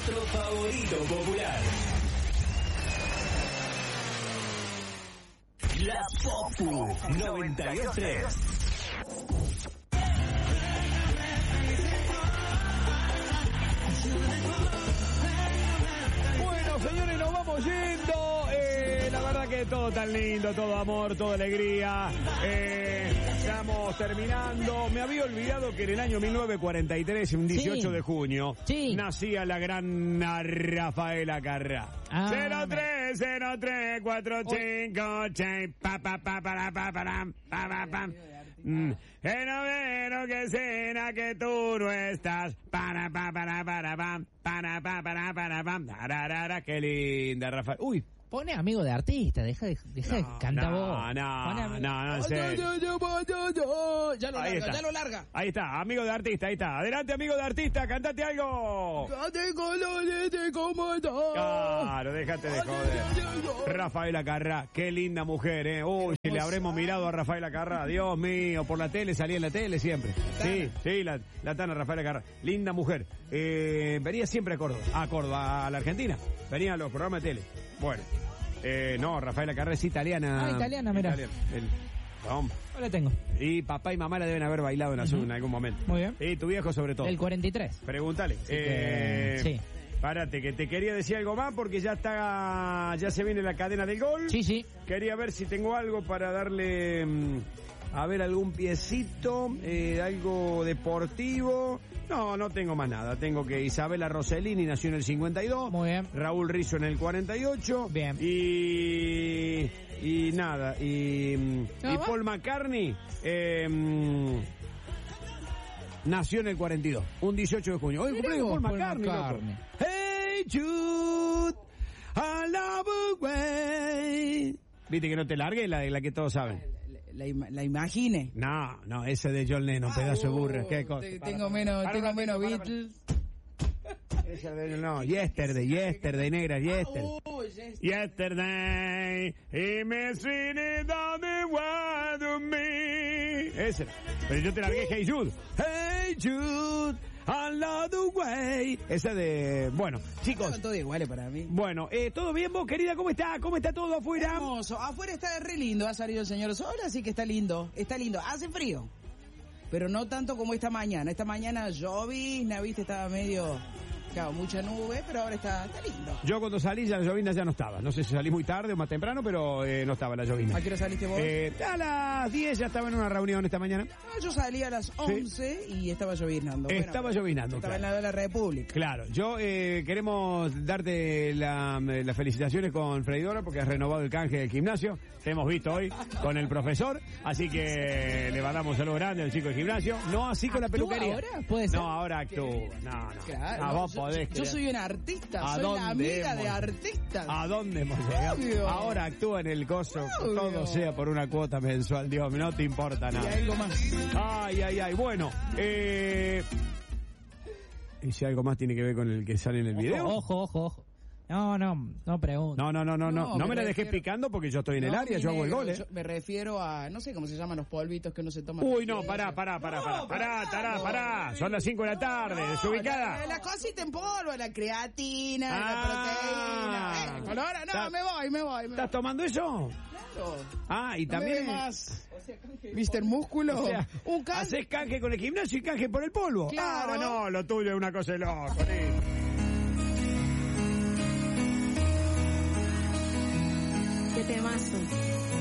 nuestro favorito popular. La Popu 92.3. Bueno, señores, nos vamos yendo. La verdad que todo tan lindo, todo amor, toda alegría. Estamos terminando. Me había olvidado que en el año 1943, un 18 de junio, nacía la gran Rafaela Carrà. 030345 pa pa pa para pa para pa pa pa. Vero que cena que tú no estás. Para pa para pam para pam. Qué linda, Rafael. Uy. Pone amigo de artista, deja de cantar vos. No, en serio. Ya lo larga. Ahí está, amigo de artista, ahí está. Adelante, amigo de artista, cantate algo. Claro, déjate de joder. Rafaela Carrà, qué linda mujer, Uy, si le habremos mirado a Rafaela Carrà, Dios mío, por la tele, salía en la tele siempre. Sí, la Tana Rafaela Carrà, linda mujer. Venía siempre a Córdoba, a la Argentina. Venía a los programas de tele. Bueno, no, Rafaela Carrà es italiana. Italiana, mira. Vamos. No la tengo. Y papá y mamá la deben haber bailado en azul en algún momento. Muy bien. Y tu viejo sobre todo. Del 43. Pregúntale. Sí. Párate, que te quería decir algo más porque ya se viene la cadena del gol. Sí. Quería ver si tengo algo para darle, a ver, algún piecito, algo deportivo. No tengo más nada. Tengo que Isabela Rossellini nació en el 52. Muy bien. Raúl Rizzo en el 48. Bien. Y nada. Y Paul McCartney nació en el 42. Un 18 de junio. Hoy cumpleaños Paul McCartney. Hey Jude, I love away. Viste que no te largue la que todos saben. La imagine. No, ese de John Lennon, pedazo de burro. ¿Qué cosa? Tengo menos Beatles. Esa de, no, yesterday, negra, yesterday, y me swing down the world to me. Ese. Pero yo te largué Hey Jude. Hey Jude, I love the way. Esa de, bueno, chicos. Son todos iguales para mí. Bueno, ¿todo bien vos, querida? ¿Cómo está? ¿Cómo está todo afuera? Hermoso. Afuera está re lindo. Ha salido el señor Sol, así que está lindo. Hace frío. Pero no tanto como esta mañana. Esta mañana llovizna, viste, estaba medio... Claro, mucha nube, pero ahora está lindo. Yo cuando salí ya la llovizna ya no estaba. No sé si salí muy tarde o más temprano, pero no estaba la llovizna. ¿A qué hora saliste vos? A las 10 ya estaba en una reunión esta mañana. Yo salí a las 11 y estaba lloviznando. Estaba lloviznando. Estaba claro. en la de la República. Claro, yo queremos darte las felicitaciones con Freidora porque has renovado el canje del gimnasio. Te hemos visto hoy con el profesor, así que le mandamos un saludo grande al chico del gimnasio. No así con la peluquería. ¿Ahora? ¿Puede ser? No, ahora actúa. No. Claro, Vos podés yo soy una artista, ¿A soy dónde la amiga hemos- de artistas. ¿A dónde hemos llegado? Obvio. Ahora actúa en el coso, Obvio. todo sea por una cuota mensual, Dios, no te importa Y nada. algo más. Ay, bueno, ¿y si algo más tiene que ver con el que sale en el video? Ojo. No pregunto. No me la dejes picando porque yo estoy en el área, yo hago el gol, Yo me refiero a, no sé cómo se llaman los polvitos que uno se toma. Uy, no, pará. Son las 5 de la tarde, desubicada. La cosita en polvo, la creatina, Ah. la proteína. Me voy. ¿Estás tomando eso? Claro. Y también... más. Mr. Músculo. O sea, un canje. haces canje con el gimnasio y canje por el polvo. Claro. No, lo tuyo es una cosa de loco. Qué temazo.